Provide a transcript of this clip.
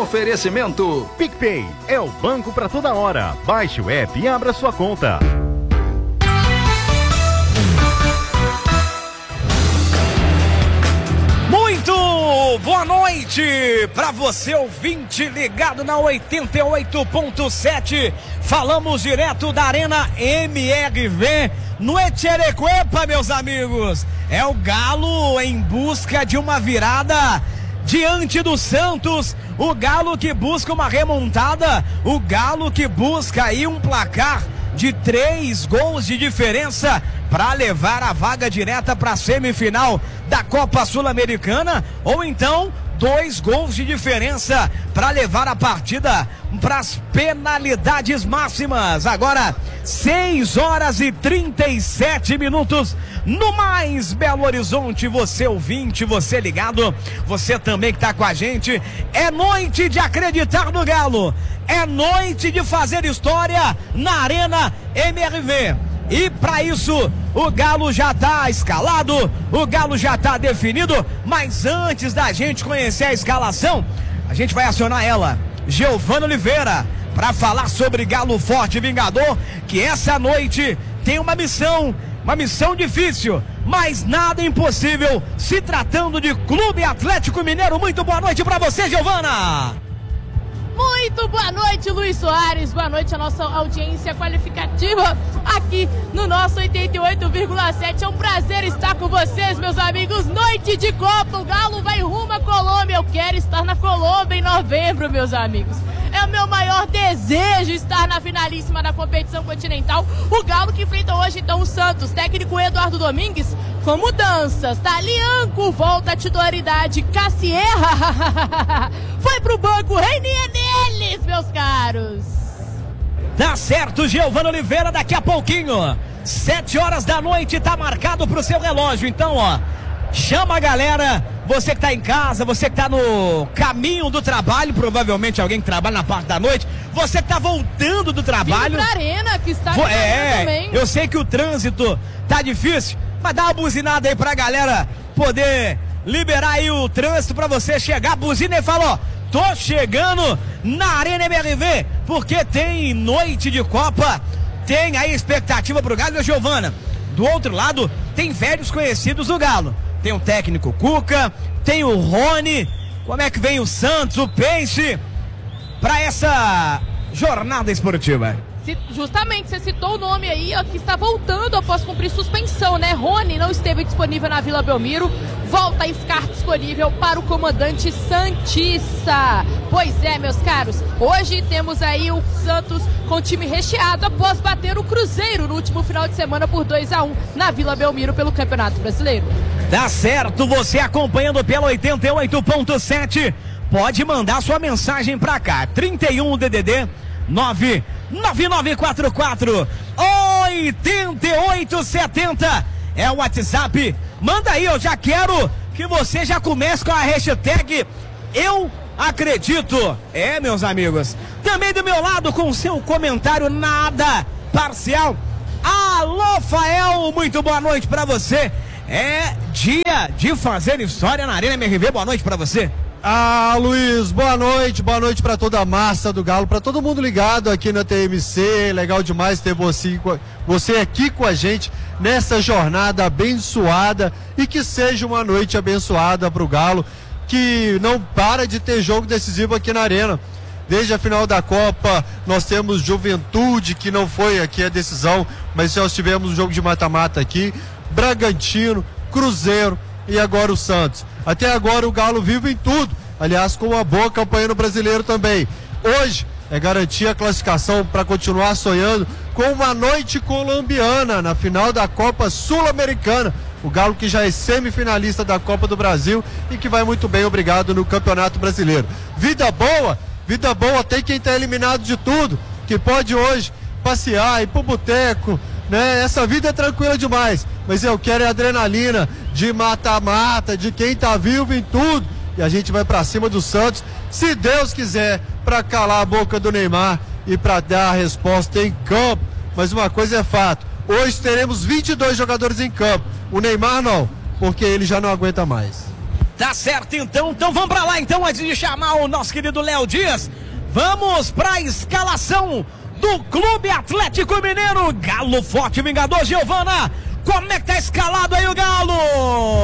Oferecimento PicPay é o banco para toda hora. Baixe o app e abra sua conta. Muito boa noite para você, ouvinte ligado na 88.7. Falamos direto da Arena MRV no Echerecuepa, meus amigos. É o Galo em busca de uma virada diante do Santos. O Galo que busca uma remontada. O Galo que busca aí um placar de 3 gols de diferença para levar a vaga direta para a semifinal da Copa Sul-Americana, ou então 2 gols de diferença para levar a partida para as penalidades máximas. Agora 6h37 no mais Belo Horizonte. Você ouvinte, você ligado, você também que está com a gente. É noite de acreditar no Galo, é noite de fazer história na Arena MRV. E para isso, o Galo já está escalado, o Galo já está definido. Mas antes da gente conhecer a escalação, a gente vai acionar ela, Giovana Oliveira, para falar sobre Galo Forte Vingador, que essa noite tem uma missão difícil, mas nada impossível, se tratando de Clube Atlético Mineiro. Muito boa noite para você, Giovana! Muito boa noite, Luiz Soares. Boa noite à nossa audiência qualificativa aqui no nosso 88,7. É um prazer estar com vocês, meus amigos. Noite de Copa, o Galo vai rumo à Colômbia. Eu quero estar na Colômbia em novembro, meus amigos. É o meu maior desejo estar na finalíssima da competição continental. O Galo que enfrenta hoje então o Santos. Técnico Eduardo Domingues com mudanças. Talianco volta à titularidade. Cassierra foi pro banco. Reinier neles, meus caros. Tá certo, Giovana Oliveira, daqui a pouquinho 7h da noite, tá marcado pro seu relógio. Então, ó, chama a galera, você que tá em casa, você que tá no caminho do trabalho, provavelmente alguém que trabalha na parte da noite, você que tá voltando do trabalho. Vindo pra Arena, que está também. Eu sei que o trânsito tá difícil, mas dá uma buzinada aí pra galera poder liberar aí o trânsito pra você chegar. Buzina e falou: tô chegando na Arena MRV, porque tem noite de Copa, tem aí expectativa pro Galo. Giovana, do outro lado tem velhos conhecidos do Galo. Tem o técnico Cuca, tem o Rony. Como é que vem o Santos, o Peixe, para essa jornada esportiva? Justamente, você citou o nome aí, ó, que está voltando após cumprir suspensão, né? Rony não esteve disponível na Vila Belmiro, volta a estar disponível para o comandante santista. Pois é, meus caros, hoje temos aí o Santos com o time recheado após bater o Cruzeiro no último final de semana por 2-1 na Vila Belmiro pelo Campeonato Brasileiro. Tá certo, você acompanhando pela 88.7, pode mandar sua mensagem pra cá, 31 DDD 99944 8870 é o WhatsApp. Manda aí, eu já quero que você já comece com a hashtag Eu Acredito. É, meus amigos, também do meu lado com seu comentário nada parcial, alô Fael, muito boa noite pra você. É dia de fazer história na Arena MRV, boa noite pra você. Ah, Luiz, boa noite para toda a massa do Galo, para todo mundo ligado aqui na TMC. Legal demais ter você aqui com a gente nessa jornada abençoada, e que seja uma noite abençoada para o Galo, que não para de ter jogo decisivo aqui na Arena. Desde a final da Copa, nós temos Juventude, que não foi aqui a decisão, mas nós tivemos um jogo de mata-mata aqui, Bragantino, Cruzeiro e agora o Santos. Até agora o Galo vive em tudo, aliás, com uma boa campanha no Brasileiro também. Hoje é garantir a classificação para continuar sonhando com uma noite colombiana na final da Copa Sul-Americana. O Galo que já é semifinalista da Copa do Brasil e que vai muito bem, obrigado, no Campeonato Brasileiro. Vida boa tem quem está eliminado de tudo, que pode hoje passear, ir pro boteco, né? Essa vida é tranquila demais, mas eu quero a adrenalina de mata-mata, de quem tá vivo em tudo, e a gente vai pra cima do Santos, se Deus quiser, pra calar a boca do Neymar e pra dar a resposta em campo. Mas uma coisa é fato, hoje teremos 22 jogadores em campo, o Neymar não, porque ele já não aguenta mais. Tá certo, então vamos pra lá, então, antes de chamar o nosso querido Léo Dias, vamos pra escalação do Clube Atlético Mineiro, Galo Forte Vingador. Giovana, como é que tá escalado aí o Galo?